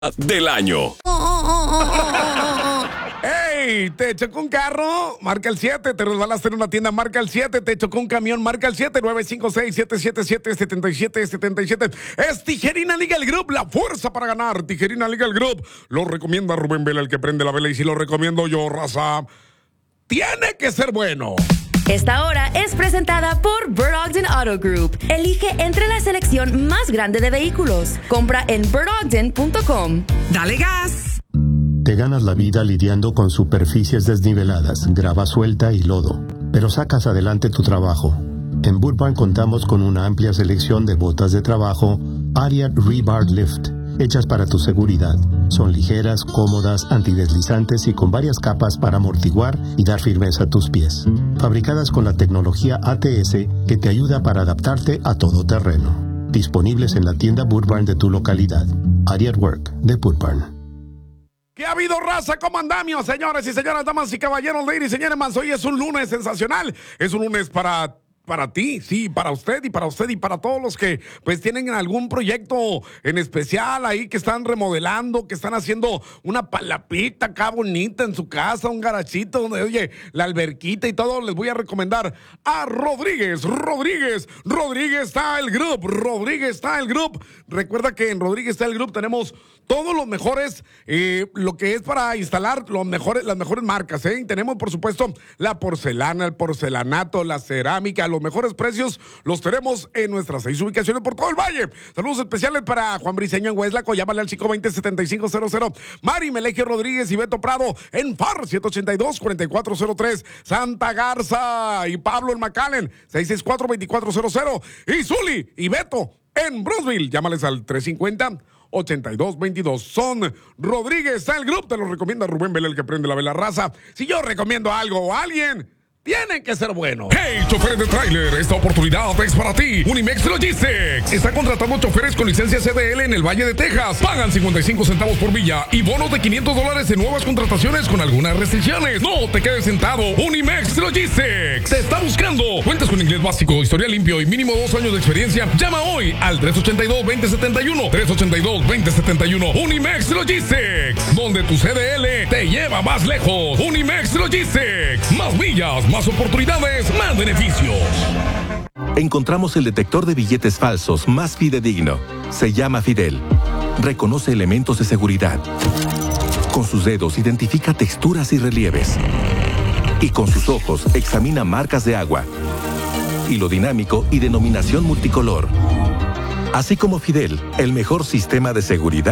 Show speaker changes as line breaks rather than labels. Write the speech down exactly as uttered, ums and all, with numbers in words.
del año.
¡Ey! ¿Te chocó un carro? Marca el siete. ¿Te resbalaste en una tienda? Marca el siete. ¿Te chocó un camión? Marca el siete. nueve cinco seis, siete siete siete, siete siete siete siete. Es Tijerina Legal Group, la fuerza para ganar. Tijerina Legal Group. Lo recomienda Rubén Vela, el que prende la vela. Y si lo recomiendo yo, raza, tiene que ser bueno.
Esta hora es presentada por Bird Ogden Auto Group. Elige entre la selección más grande de vehículos. Compra en bird ogden punto com.
¡Dale gas!
Te ganas la vida lidiando con superficies desniveladas, grava suelta y lodo, pero sacas adelante tu trabajo. En Boot Barn contamos con una amplia selección de botas de trabajo Ariat Rebar Lift, hechas para tu seguridad. Son ligeras, cómodas, antideslizantes y con varias capas para amortiguar y dar firmeza a tus pies. Fabricadas con la tecnología A T S que te ayuda para adaptarte a todo terreno. Disponibles en la tienda Boot Barn de tu localidad. Ariat Work de Boot Barn.
¿Qué ha habido, raza? ¿Cómo andamios, señores y señoras, damas y caballeros, ladies y señores más? Hoy es un lunes sensacional. Es un lunes para... Para ti, sí, para usted y para usted y para todos los que pues tienen algún proyecto en especial ahí, que están remodelando, que están haciendo una palapita acá bonita en su casa, un garachito donde, oye, la alberquita y todo. Les voy a recomendar a Rodríguez, Rodríguez, Rodríguez Style Group, Rodríguez Style Group. Recuerda que en Rodríguez Style Group tenemos todos los mejores, eh, lo que es para instalar los mejores, las mejores marcas, ¿eh? Tenemos, por supuesto, la porcelana, el porcelanato, la cerámica, los mejores precios los tenemos en nuestras seis ubicaciones por todo el valle. Saludos especiales para Juan Briceño en Hueslaco, llámale al cinco dos cero, siete cinco cero cero. Mari Melegio Rodríguez y Beto Prado en F A R siete ocho dos, cuatro cuatro cero tres. Santa Garza y Pablo en McAllen seis seis cuatro, dos cuatro cero cero. Y Zuli y Beto en Brownsville, llámales al tres cinco cero, ocho dos dos dos. Son Rodríguez Style Group. Te lo recomienda Rubén Vela, el que prende la vela, raza. Si yo recomiendo algo o a alguien, tiene que ser bueno.
Hey, choferes de tráiler, esta oportunidad es para ti. Unimex Logistics está contratando choferes con licencia C D L en el Valle de Texas. Pagan cincuenta y cinco centavos por milla y bonos de quinientos dólares en nuevas contrataciones con algunas restricciones. No te quedes sentado. Unimex Logistics te está buscando. Cuentas con inglés básico, historial limpio y mínimo dos años de experiencia. Llama hoy al tres ocho dos, dos cero siete uno. tres ocho dos, dos cero siete uno. Unimex Logistics, donde tu C D L te lleva más lejos. Unimex Logistics, más millas, más oportunidades, más beneficios.
Encontramos el detector de billetes falsos más fidedigno. Se llama Fidel. Reconoce elementos de seguridad. Con sus dedos identifica texturas y relieves. Y con sus ojos examina marcas de agua, hilo dinámico y denominación multicolor. Así como Fidel, el mejor sistema de seguridad